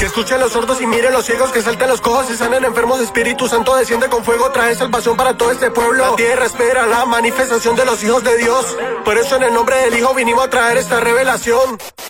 Que escuchen los sordos y miren los ciegos, que salten los cojos y sanen enfermos. Espíritu Santo desciende con fuego, trae salvación para todo este pueblo. La tierra espera la manifestación de los hijos de Dios. Por eso en el nombre del Hijo vinimos a traer esta revelación.